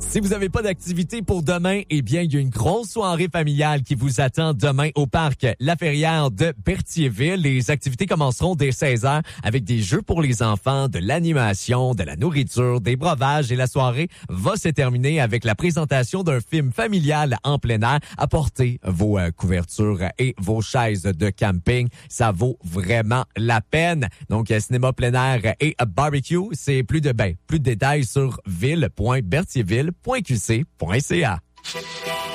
Si vous n'avez pas d'activité pour demain, eh bien, il y a une grosse soirée familiale qui vous attend demain au parc La Ferrière de Berthierville. Les activités commenceront dès 16h avec des jeux pour les enfants, de l'animation, de la nourriture, des breuvages et la soirée va se terminer avec la présentation d'un film familial en plein air. Apportez vos couvertures et vos chaises de camping. Ça vaut vraiment la peine. Donc, cinéma plein air et barbecue, c'est plus de détails sur ville.berthierville.qc.ca.